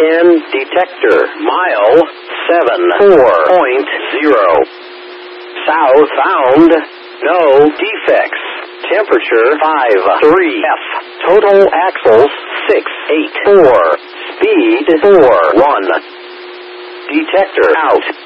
10 detector. Mile 74.0. South bound. No defects. Temperature 53 F. Total axles 684. Speed 41. Detector out.